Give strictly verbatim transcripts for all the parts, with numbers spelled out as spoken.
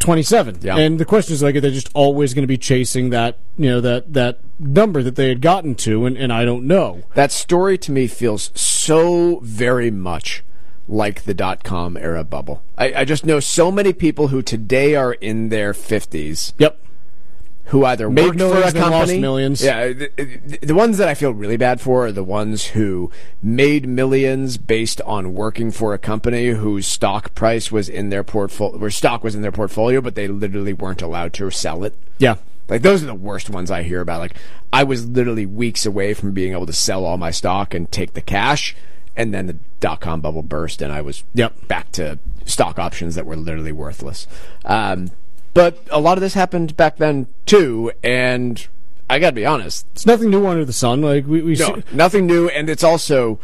twenty-seven. Yeah. And the question is, like, are they just always going to be chasing that, you know, that, that number that they had gotten to? And, and I don't know. That story to me feels so very much like the dot-com era bubble. I, I just know so many people who today are in their fifties. Yep. Who either Made worked for a millions and company, lost millions. Yeah, the, the, the ones that I feel really bad for are the ones who made millions based on working for a company whose stock price was in their portfolio, where stock was in their portfolio, but they literally weren't allowed to sell it. Yeah. Like, those are the worst ones I hear about. Like, I was literally weeks away from being able to sell all my stock and take the cash, and then the dot-com bubble burst, and I was Yep. back to stock options that were literally worthless. Um, but a lot of this happened back then, too, and I gotta be honest. It's nothing new under the sun. Like we, we No, see- nothing new, and it's also,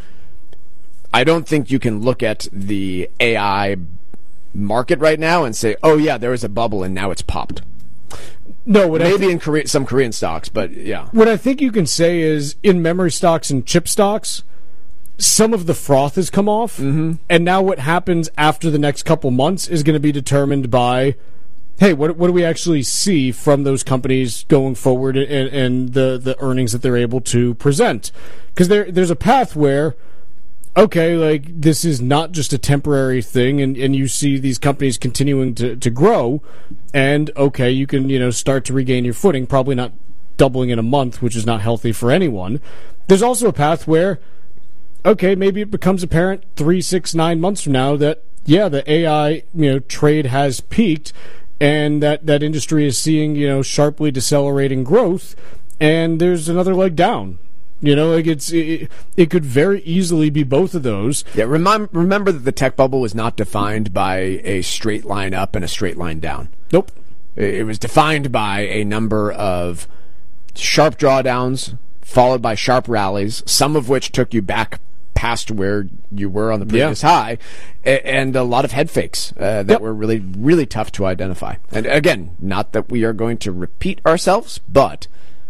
I don't think you can look at the A I market right now and say, oh yeah, there was a bubble and now it's popped. No, what I Maybe thi- in Korea, some Korean stocks, but yeah. what I think you can say is in memory stocks and chip stocks, some of the froth has come off, mm-hmm. and now what happens after the next couple months is going to be determined by, hey, what what do we actually see from those companies going forward, and, and the the earnings that they're able to present? Because there there's a path where, okay, like this is not just a temporary thing, and, and you see these companies continuing to, to grow, and okay, you can, you know, start to regain your footing, probably not doubling in a month, which is not healthy for anyone. There's also a path where, okay, maybe it becomes apparent three, six, nine months from now that, yeah, the A I, you know, trade has peaked, and that, that industry is seeing, you know, sharply decelerating growth, and there's another leg down. You know, like it's it, it could very easily be both of those. Yeah, remind, remember that the tech bubble was not defined by a straight line up and a straight line down. Nope. It, it was defined by a number of sharp drawdowns followed by sharp rallies, some of which took you back past where you were on the previous Yeah. high, a- and a lot of head fakes uh, that Yep. were really, really tough to identify. And again, not that we are going to repeat ourselves, but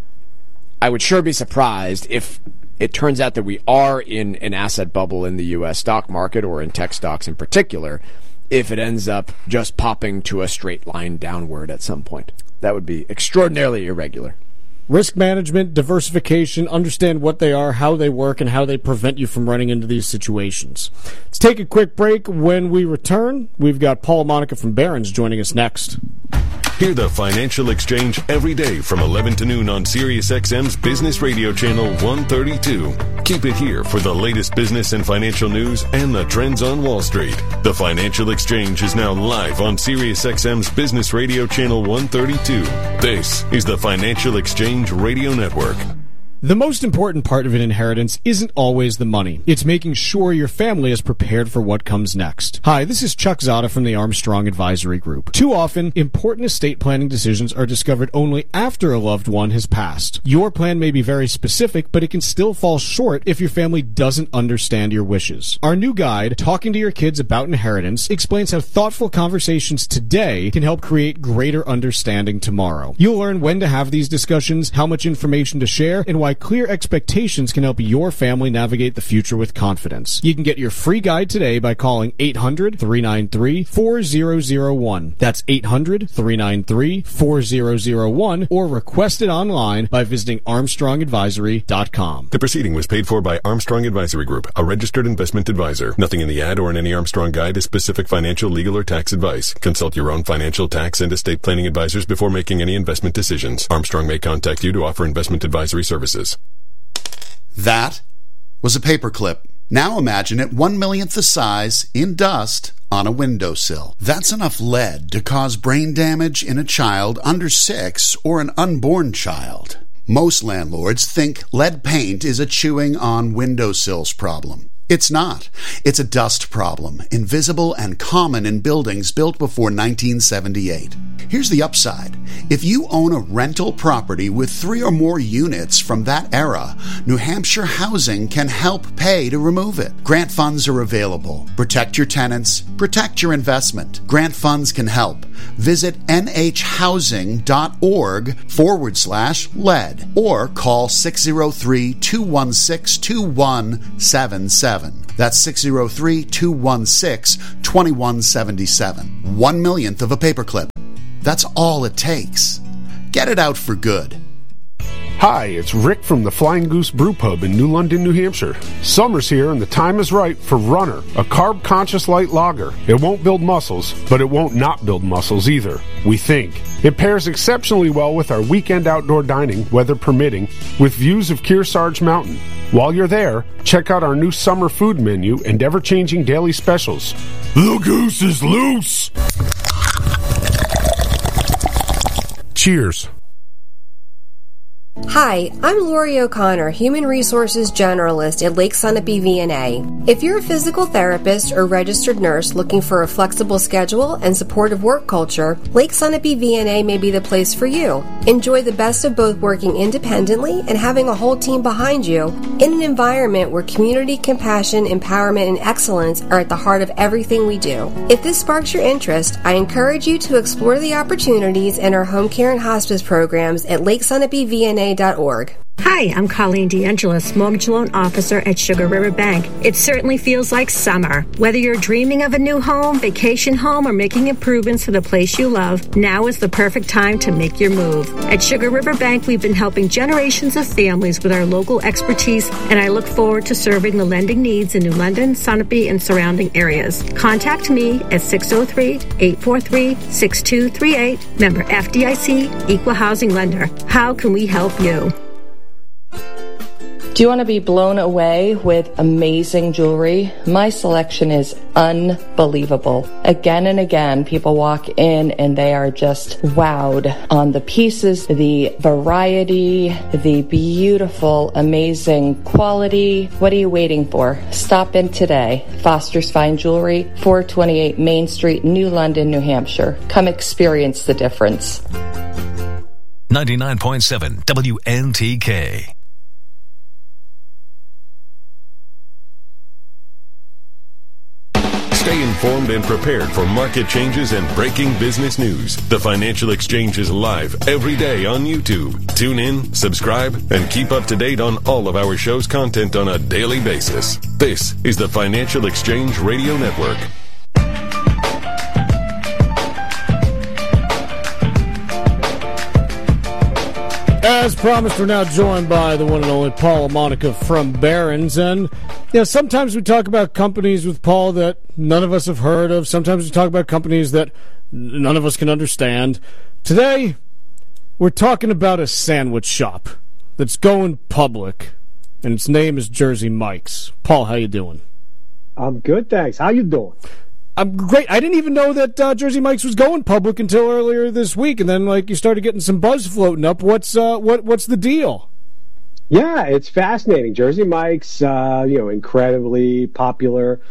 I would sure be surprised if it turns out that we are in an asset bubble in the U S stock market, or in tech stocks in particular, if it ends up just popping to a straight line downward at some point. That would be extraordinarily irregular. Risk management, diversification, understand what they are, how they work, and how they prevent you from running into these situations. Let's take a quick break. When we return, we've got Paul Monica from Barron's joining us next. Hear the Financial Exchange every day from eleven to noon on SiriusXM's Business Radio Channel one thirty-two. Keep it here for the latest business and financial news and the trends on Wall Street. The Financial Exchange is now live on SiriusXM's Business Radio Channel one thirty-two. This is the Financial Exchange Radio Network. The most important part of an inheritance isn't always the money. It's making sure your family is prepared for what comes next. Hi, this is Chuck Zada from the Armstrong Advisory Group. Too often, important estate planning decisions are discovered only after a loved one has passed. Your plan may be very specific, but it can still fall short if your family doesn't understand your wishes. Our new guide, Talking to Your Kids About Inheritance, explains how thoughtful conversations today can help create greater understanding tomorrow. You'll learn when to have these discussions, how much information to share, and why clear expectations can help your family navigate the future with confidence. You can get your free guide today by calling eight hundred, three nine three, four zero zero one. That's eight hundred, three nine three, four zero zero one, or request it online by visiting armstrong advisory dot com. The proceeding was paid for by Armstrong Advisory Group, a registered investment advisor. Nothing in the ad or in any Armstrong guide is specific financial, legal, or tax advice. Consult your own financial, tax, and estate planning advisors before making any investment decisions. Armstrong may contact you to offer investment advisory services. That was a paperclip. Now imagine it one millionth the size, in dust, on a windowsill. That's enough lead to cause brain damage in a child under six or an unborn child. Most landlords think lead paint is a chewing on windowsills problem. It's not. It's a dust problem, invisible and common in buildings built before nineteen seventy-eight. Here's the upside. If you own a rental property with three or more units from that era, New Hampshire Housing can help pay to remove it. Grant funds are available. Protect your tenants. Protect your investment. Grant funds can help. Visit nhhousing.org forward slash lead or call six oh three, two one six, two one seven seven. That's six oh three, two one six, two one seven seven. One millionth of a paperclip. That's all it takes. Get it out for good. Hi, it's Rick from the Flying Goose Brew Pub in New London, New Hampshire. Summer's here and the time is right for Runner, a carb-conscious light lager. It won't build muscles, but it won't not build muscles either, we think. It pairs exceptionally well with our weekend outdoor dining, weather permitting, with views of Kearsarge Mountain. While you're there, check out our new summer food menu and ever-changing daily specials. The goose is loose! Cheers. Hi, I'm Lori O'Connor, Human Resources Generalist at Lake Sunapee V N A. If you're a physical therapist or registered nurse looking for a flexible schedule and supportive work culture, Lake Sunapee V N A may be the place for you. Enjoy the best of both working independently and having a whole team behind you in an environment where community, compassion, empowerment, and excellence are at the heart of everything we do. If this sparks your interest, I encourage you to explore the opportunities in our home care and hospice programs at Lake Sunapee V N A dot org. Hi, I'm Colleen DeAngelis, Mortgage Loan Officer at Sugar River Bank. It certainly feels like summer. Whether you're dreaming of a new home, vacation home, or making improvements to the place you love, now is the perfect time to make your move. At Sugar River Bank, we've been helping generations of families with our local expertise, and I look forward to serving the lending needs in New London, Sunapee, and surrounding areas. Contact me at six oh three, eight four three, six two three eight, member F D I C, Equal Housing Lender. How can we help you? Do you want to be blown away with amazing jewelry? My selection is unbelievable. Again and again, people walk in and they are just wowed on the pieces, the variety, the beautiful, amazing quality. What are you waiting for? Stop in today. Foster's Fine Jewelry, four twenty-eight Main Street, New London, New Hampshire. Come experience the difference. ninety-nine point seven W N T K. Stay informed and prepared for market changes and breaking business news. The Financial Exchange is live every day on YouTube. Tune in, subscribe, and keep up to date on all of our show's content on a daily basis. This is the Financial Exchange Radio Network. As promised, we're now joined by the one and only Paul Monica from Barron's. And, you know, sometimes we talk about companies with Paul that none of us have heard of. Sometimes we talk about companies that none of us can understand. Today, we're talking about a sandwich shop that's going public, and its name is Jersey Mike's. Paul, how you doing? I'm good, thanks. How you doing? I'm great. I didn't even know that uh, Jersey Mike's was going public until earlier this week, and then like you started getting some buzz floating up. What's uh, what what's the deal? Yeah, it's fascinating. Jersey Mike's, uh, you know, incredibly popular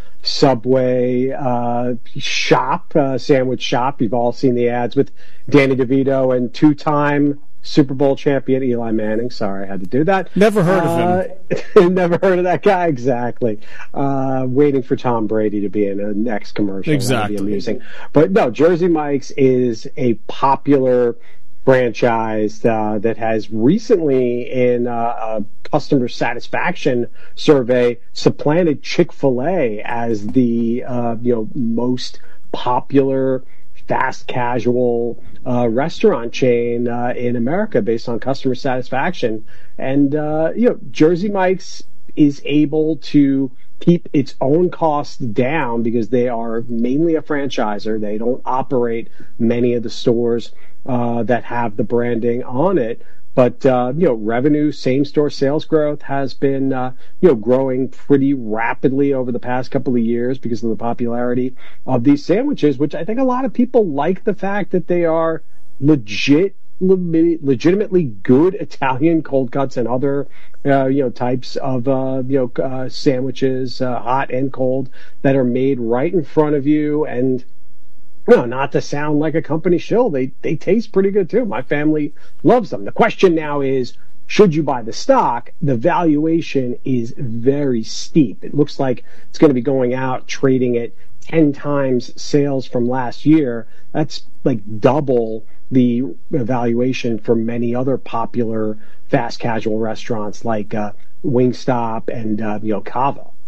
Subway uh, shop, uh, sandwich shop. You've all seen the ads with Danny DeVito and two-time Super Bowl champion Eli Manning. Sorry, I had to do that. Never heard uh, of him. Never heard of that guy. Exactly. Uh, waiting for Tom Brady to be in a next commercial. Exactly. That'd be amusing. But no, Jersey Mike's is a popular franchise uh, that has recently, in uh, a customer satisfaction survey, supplanted Chick-fil-A as the uh, you know most popular fast casual uh, restaurant chain uh, in America based on customer satisfaction. And, uh, you know, Jersey Mike's is able to keep its own costs down because they are mainly a franchisor. They don't operate many of the stores uh, that have the branding on it. But, uh, you know, revenue, same-store sales growth has been, uh, you know, growing pretty rapidly over the past couple of years because of the popularity of these sandwiches, which I think a lot of people like the fact that they are legit, legitimately good Italian cold cuts and other, uh, you know, types of, uh, you know, uh, sandwiches, uh, hot and cold, that are made right in front of you. And, no, not to sound like a company shill, they they taste pretty good too. My family loves them. The question now is, should you buy the stock? The valuation is very steep. It looks like it's going to be going out trading at ten times sales from last year. That's like double the valuation for many other popular fast casual restaurants like uh, Wingstop and uh, you know, Cava.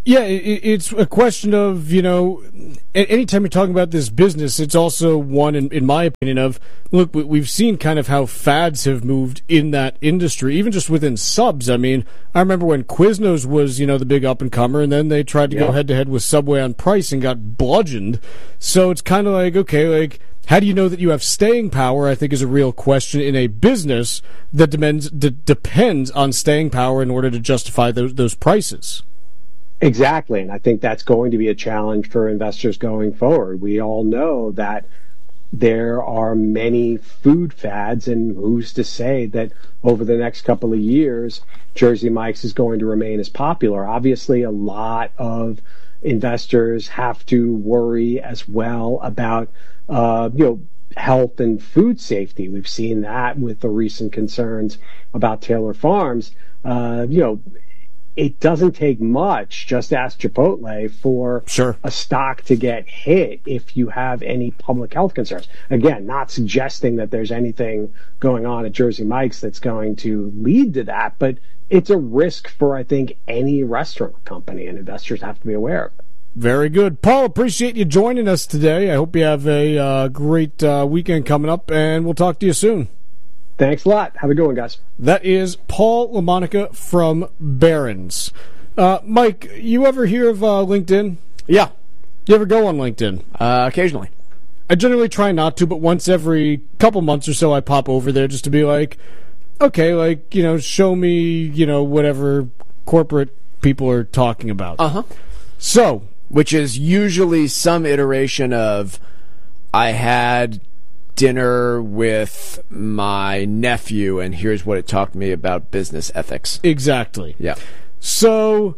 Yeah, it, it's a question of, you know, anytime you're talking about this business, it's also one, in, in my opinion, of, look, we've seen kind of how fads have moved in that industry, even just within subs. I mean, I remember when Quiznos was, you know, the big up-and-comer, and then they tried to yeah. go head-to-head with Subway on price and got bludgeoned. So it's kind of like, okay, like, how do you know that you have staying power, I think, is a real question in a business that depends, d- depends on staying power in order to justify those, those prices. Exactly, and I think that's going to be a challenge for investors going forward. We all know that there are many food fads, and who's to say that over the next couple of years, Jersey Mike's is going to remain as popular. Obviously, a lot of investors have to worry as well about, uh, you know, health and food safety. We've seen that with the recent concerns about Taylor Farms. Uh, you know, it doesn't take much, just ask Chipotle, for sure. a stock to get hit if you have any public health concerns. Again, not suggesting that there's anything going on at Jersey Mike's that's going to lead to that, but it's a risk for, I think, any restaurant company, and investors have to be aware of it. Very good. Paul, appreciate you joining us today. I hope you have a uh, great uh, weekend coming up, and we'll talk to you soon. Thanks a lot. Have a good one, guys. That is Paul LaMonica from Barron's. Uh, Mike, you ever hear of uh, LinkedIn? Yeah. You ever go on LinkedIn? Uh, occasionally. I generally try not to, but once every couple months or so I pop over there just to be like, okay, like, you know, show me, you know, whatever corporate people are talking about. Uh-huh. So, which is usually some iteration of, I had dinner with my nephew, and here's what it taught me about business ethics. Exactly. Yeah. So,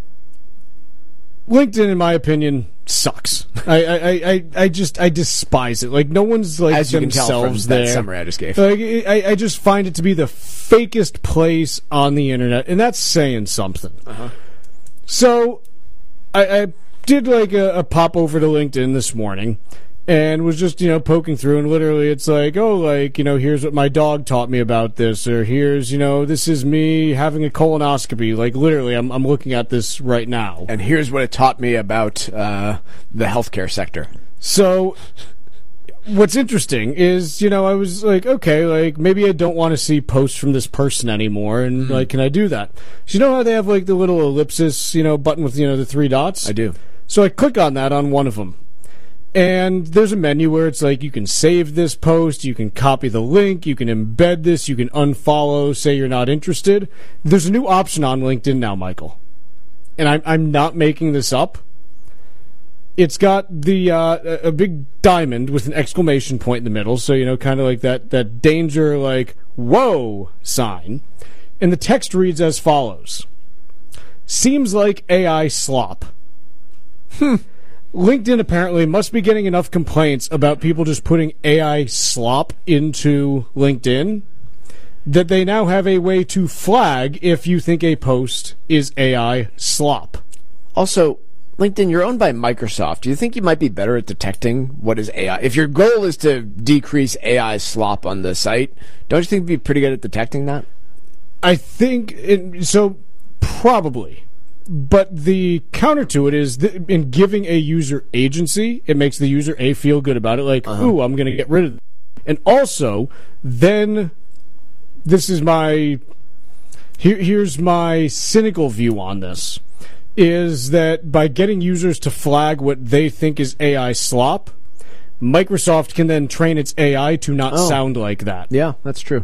LinkedIn, in my opinion, sucks. I, I, I, I just I despise it. Like, no one's like As you themselves can tell from there. That summary I just gave. Like, I, I just find it to be the fakest place on the internet, and that's saying something. Uh-huh. So, I, I did like a, a pop over to LinkedIn this morning. And was just, you know, poking through, and literally it's like, oh, like, you know, here's what my dog taught me about this, or here's, you know, this is me having a colonoscopy. Like, literally, I'm I'm looking at this right now. And here's what it taught me about uh, the healthcare sector. So, what's interesting is, you know, I was like, okay, like, maybe I don't want to see posts from this person anymore, and, mm-hmm. like, can I do that? So, you know how they have, like, the little ellipsis, you know, button with, you know, the three dots? I do. So I click on that on one of them. And there's a menu where it's like you can save this post, you can copy the link, you can embed this, you can unfollow, say you're not interested. There's a new option on LinkedIn now, Michael. And I'm, I'm not making this up. It's got the uh, a big diamond with an exclamation point in the middle, so, you know, kind of like that, that danger, like, whoa sign. And the text reads as follows. Seems like A I slop. Hmm. LinkedIn apparently must be getting enough complaints about people just putting A I slop into LinkedIn that they now have a way to flag if you think a post is A I slop. Also, LinkedIn, you're owned by Microsoft. Do you think you might be better at detecting what is A I? If your goal is to decrease A I slop on the site, don't you think you'd be pretty good at detecting that? I think, it, so probably. But the counter to it is that in giving a user agency, it makes the user A feel good about it, like, uh-huh. ooh, I'm going to get rid of it. And also, then, this is my, here, here's my cynical view on this, is that by getting users to flag what they think is A I slop, Microsoft can then train its A I to not oh. sound like that. Yeah, that's true.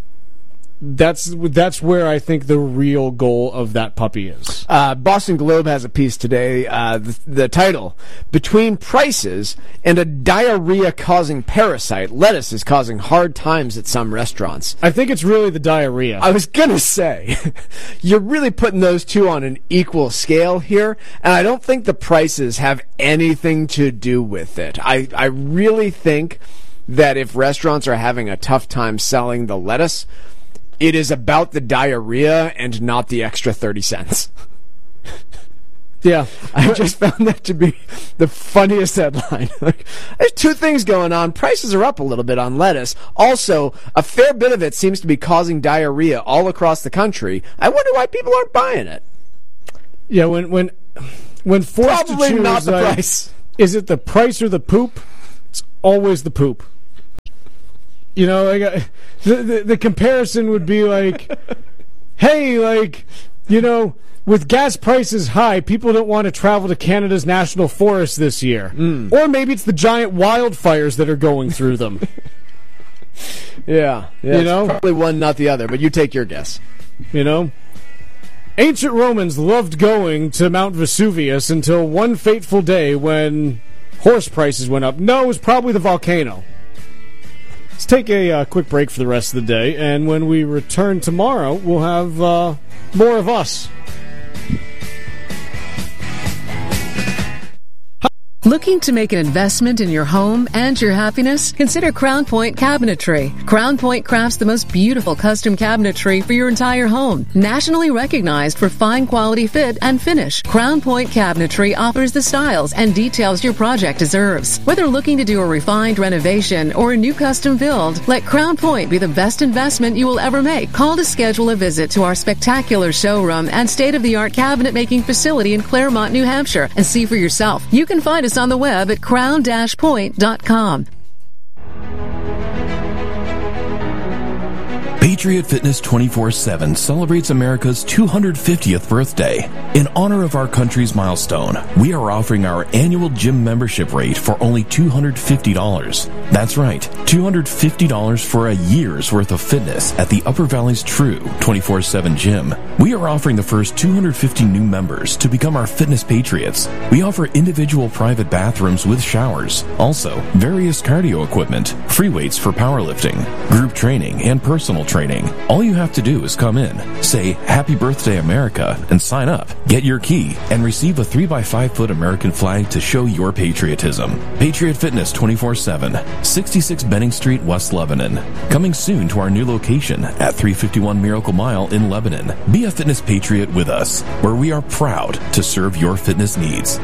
That's that's where I think the real goal of that puppy is. Uh, Boston Globe has a piece today. Uh, the, the title, Between Prices and a Diarrhea-Causing Parasite, Lettuce is causing hard times at some restaurants. I think it's really the diarrhea. I was going to say, you're really putting those two on an equal scale here, and I don't think the prices have anything to do with it. I, I really think that if restaurants are having a tough time selling the lettuce, it is about the diarrhea and not the extra thirty cents. Yeah. I just found that to be the funniest headline. Like, there's two things going on. Prices are up a little bit on lettuce. Also, a fair bit of it seems to be causing diarrhea all across the country. I wonder why people aren't buying it. Yeah, when when when forced Probably to choose, not the like, price. Is it the price or the poop? It's always the poop. You know, like, uh, the, the the comparison would be like, hey, like, you know, with gas prices high, people don't want to travel to Canada's national forest this year. Mm. Or maybe it's the giant wildfires that are going through them. yeah, yeah. You know? Probably one, not the other, but you take your guess. You know? Ancient Romans loved going to Mount Vesuvius until one fateful day when horse prices went up. No, it was probably the volcano. Let's take a uh, quick break for the rest of the day, and when we return tomorrow, we'll have uh, more of us. Looking to make an investment in your home and your happiness? Consider Crown Point Cabinetry. Crown Point crafts the most beautiful custom cabinetry for your entire home. Nationally recognized for fine quality fit and finish, Crown Point Cabinetry offers the styles and details your project deserves. Whether looking to do a refined renovation or a new custom build, let Crown Point be the best investment you will ever make. Call to schedule a visit to our spectacular showroom and state-of-the-art cabinet making facility in Claremont, New Hampshire, and see for yourself. You can find us on the web at crown dash point dot com. Patriot Fitness twenty-four seven celebrates America's two hundred fiftieth birthday. In honor of our country's milestone, we are offering our annual gym membership rate for only two hundred fifty dollars. That's right, two hundred fifty dollars for a year's worth of fitness at the Upper Valley's true twenty-four seven gym. We are offering the first two hundred fifty new members to become our fitness patriots. We offer individual private bathrooms with showers. Also, various cardio equipment, free weights for powerlifting, group training, and personal training. All you have to do is come in, say Happy Birthday America, and sign up. Get your key and receive a three by five foot American flag to show your patriotism. Patriot Fitness twenty-four seven, sixty-six Benning Street, West Lebanon. Coming soon to our new location at three fifty-one Miracle Mile in Lebanon. Be a fitness patriot with us, where we are proud to serve your fitness needs.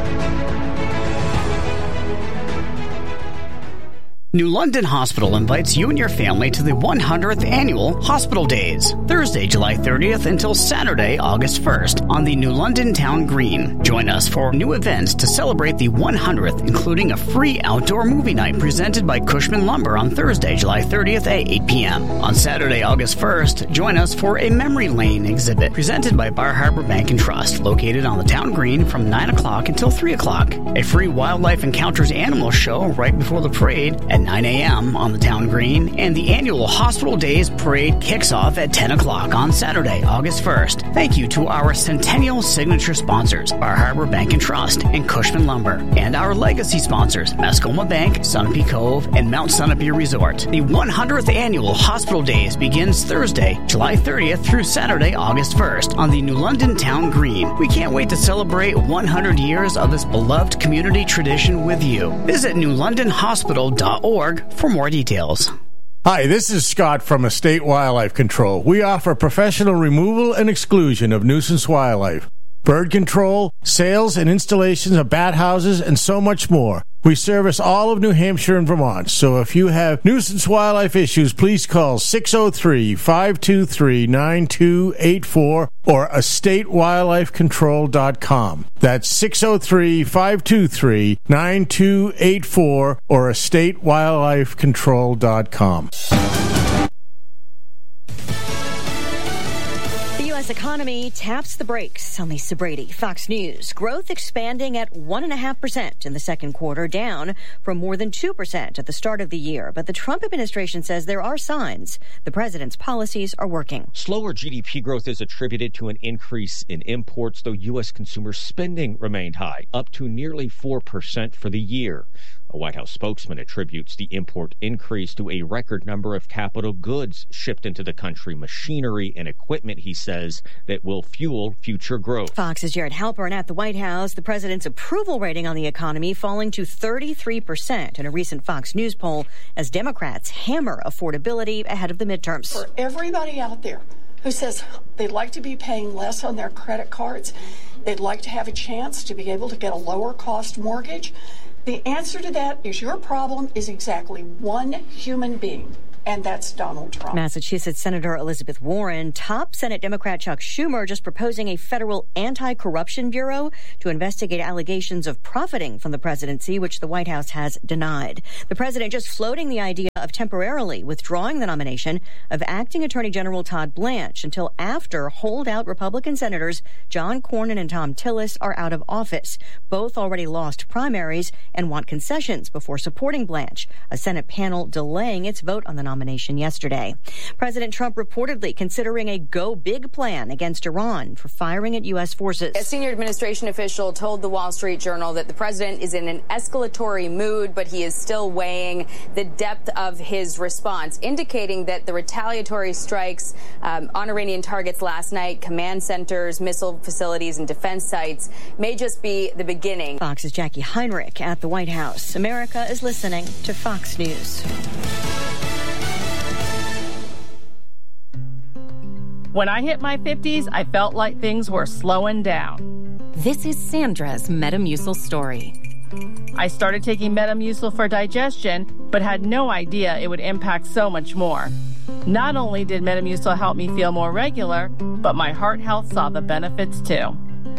New London Hospital invites you and your family to the one hundredth Annual Hospital Days, Thursday, July thirtieth until Saturday, August first, on the New London Town Green. Join us for new events to celebrate the one hundredth, including a free outdoor movie night presented by Cushman Lumber on Thursday, July thirtieth at eight p.m. On Saturday, August first, join us for a Memory Lane exhibit presented by Bar Harbor Bank and Trust, located on the Town Green from nine o'clock until three o'clock. A free Wildlife Encounters animal show right before the parade at nine a.m. on the Town Green, and the annual Hospital Days Parade kicks off at ten o'clock on Saturday, August first. Thank you to our Centennial Signature sponsors, Bar Harbor Bank and Trust and Cushman Lumber, and our legacy sponsors, Mascoma Bank, Sunapee Cove, and Mount Sunapee Resort. The one hundredth Annual Hospital Days begins Thursday, July thirtieth through Saturday, August first on the New London Town Green. We can't wait to celebrate one hundred years of this beloved community tradition with you. Visit new london hospital dot org for more details. Hi, this is Scott from Estate Wildlife Control. We offer professional removal and exclusion of nuisance wildlife, bird control, sales and installations of bat houses, and so much more. We service all of New Hampshire and Vermont, so if you have nuisance wildlife issues, please call six oh three, five two three, nine two eight four or estate wildlife control dot com. That's six oh three, five two three, nine two eight four or estate wildlife control dot com. Economy taps the brakes on Lisa Brady, Fox News. Growth expanding at one point five percent in the second quarter, down from more than two percent at the start of the year. But the Trump administration says there are signs the president's policies are working. Slower G D P growth is attributed to an increase in imports, though U S consumer spending remained high, up to nearly four percent for the year. A White House spokesman attributes the import increase to a record number of capital goods shipped into the country, machinery and equipment, he says, that will fuel future growth. Fox's Jared Halpern at the White House. The president's approval rating on the economy falling to thirty-three percent in a recent Fox News poll as Democrats hammer affordability ahead of the midterms. For everybody out there who says they'd like to be paying less on their credit cards, they'd like to have a chance to be able to get a lower cost mortgage, the answer to that is your problem is exactly one human being and that's Donald Trump. Massachusetts Senator Elizabeth Warren, top Senate Democrat Chuck Schumer just proposing a federal anti-corruption bureau to investigate allegations of profiting from the presidency, which the White House has denied. The president just floating the idea of temporarily withdrawing the nomination of acting Attorney General Todd Blanche until after holdout Republican Senators John Cornyn and Tom Tillis are out of office. Both already lost primaries and want concessions before supporting Blanche, a Senate panel delaying its vote on the nomination yesterday. President Trump reportedly considering a go big plan against Iran for firing at U S forces. A senior administration official told the Wall Street Journal that the president is in an escalatory mood, but he is still weighing the depth of his response, indicating that the retaliatory strikes um, on Iranian targets last night, command centers, missile facilities, and defense sites may just be the beginning. Fox's Jackie Heinrich at the White House. America is listening to Fox News. When I hit my fifties, I felt like things were slowing down. This is Sandra's Metamucil story. I started taking Metamucil for digestion, but had no idea it would impact so much more. Not only did Metamucil help me feel more regular, but my heart health saw the benefits too.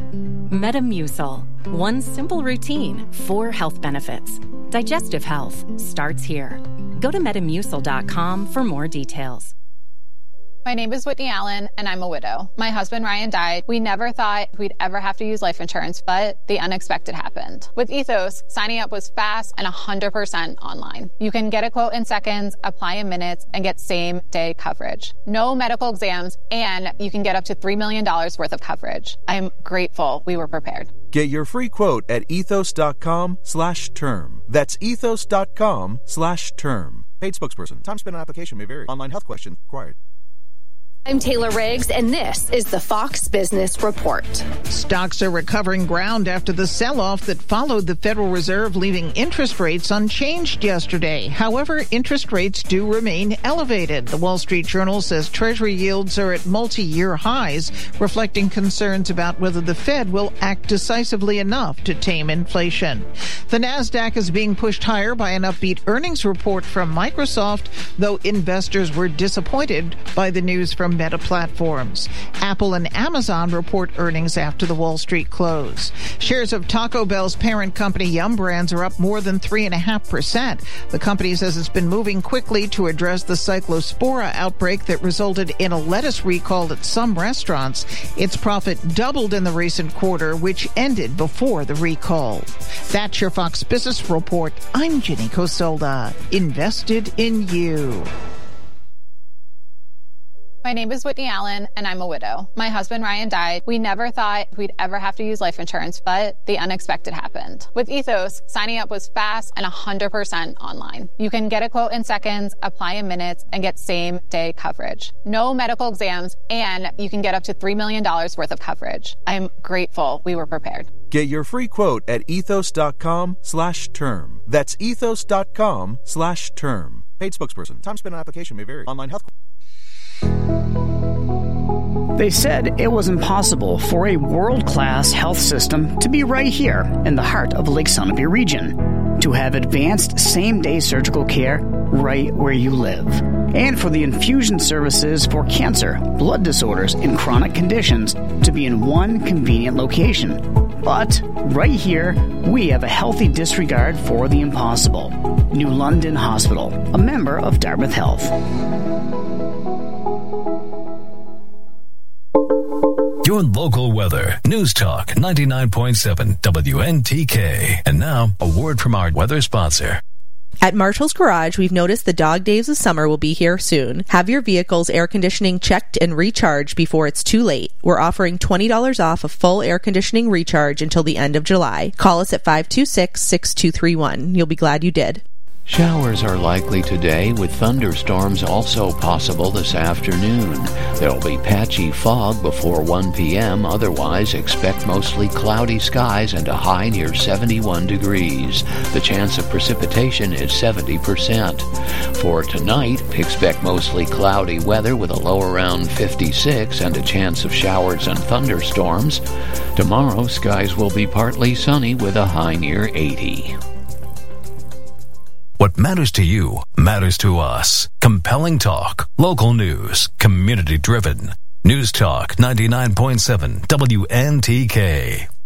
Metamucil. One simple routine, four health benefits. Digestive health starts here. Go to metamucil dot com for more details. My name is Whitney Allen, and I'm a widow. My husband, Ryan, died. We never thought we'd ever have to use life insurance, but the unexpected happened. With Ethos, signing up was fast and one hundred percent online. You can get a quote in seconds, apply in minutes, and get same-day coverage. No medical exams, and you can get up to three million dollars worth of coverage. I'm grateful we were prepared. Get your free quote at ethos.com slash term. That's ethos.com slash term. Paid spokesperson. Time spent on application may vary. Online health questions required. I'm Taylor Riggs, and this is the Fox Business Report. Stocks are recovering ground after the sell-off that followed the Federal Reserve leaving interest rates unchanged yesterday. However, interest rates do remain elevated. The Wall Street Journal says Treasury yields are at multi-year highs, reflecting concerns about whether the Fed will act decisively enough to tame inflation. The Nasdaq is being pushed higher by an upbeat earnings report from Microsoft, though investors were disappointed by the news from Meta Platforms. Apple and Amazon report earnings after the Wall Street close. Shares of Taco Bell's parent company Yum Brands are up more than three point five percent. The company says it's been moving quickly to address the Cyclospora outbreak that resulted in a lettuce recall at some restaurants. Its profit doubled in the recent quarter, which ended before the recall. That's your Fox Business Report. I'm Ginny Cosolda. Invested in you. My name is Whitney Allen, and I'm a widow. My husband, Ryan, died. We never thought we'd ever have to use life insurance, but the unexpected happened. With Ethos, signing up was fast and one hundred percent online. You can get a quote in seconds, apply in minutes, and get same-day coverage. No medical exams, and you can get up to three million dollars worth of coverage. I'm grateful we were prepared. Get your free quote at ethos.com slash term. That's ethos.com slash term. Paid spokesperson. Time spent on application may vary. Online health. They said it was impossible for a world-class health system to be right here in the heart of Lake Sunapee region, to have advanced same-day surgical care right where you live, and for the infusion services for cancer, blood disorders, and chronic conditions to be in one convenient location. But right here, we have a healthy disregard for the impossible. New London Hospital, a member of Dartmouth Health. Your local weather. News Talk ninety-nine point seven W N T K. And now, a word from our weather sponsor. At Marshall's Garage, we've noticed the dog days of summer will be here soon. Have your vehicle's air conditioning checked and recharged before it's too late. We're offering twenty dollars off a full air conditioning recharge until the end of July. Call us at five two six, six two three one. You'll be glad you did. Showers are likely today, with thunderstorms also possible this afternoon. There'll be patchy fog before one p.m. Otherwise, expect mostly cloudy skies and a high near seventy-one degrees. The chance of precipitation is seventy percent. For tonight, expect mostly cloudy weather with a low around fifty-six and a chance of showers and thunderstorms. Tomorrow, skies will be partly sunny with a high near eighty. What matters to you matters to us. Compelling talk, local news, community driven. News Talk ninety-nine point seven W N T K.